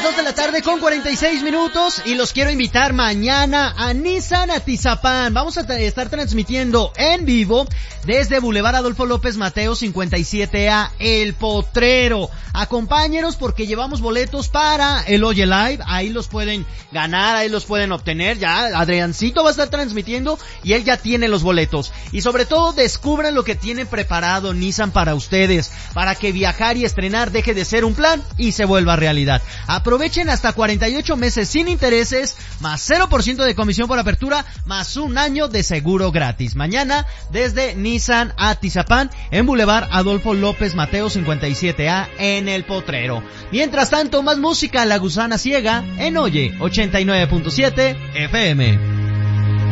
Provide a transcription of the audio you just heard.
2 de la tarde con 46 minutos y los quiero invitar mañana a Nissan Atizapán. Vamos a estar transmitiendo en vivo desde Boulevard Adolfo López Mateos 57A, El Potrero. Acompáñenos porque llevamos boletos para el Oye Live, ahí los pueden ganar, ahí los pueden obtener. Ya Adriancito va a estar transmitiendo y él ya tiene los boletos. Y sobre todo descubran lo que tiene preparado Nissan para ustedes, para que viajar y estrenar deje de ser un plan y se vuelva realidad. Aprovechen hasta 48 meses sin intereses, más 0% de comisión por apertura, más un año de seguro gratis. Mañana desde Nissan Atizapán en Boulevard Adolfo López Mateos 57A en El Potrero. Mientras tanto, más música, La Gusana Ciega en Oye 89.7 FM.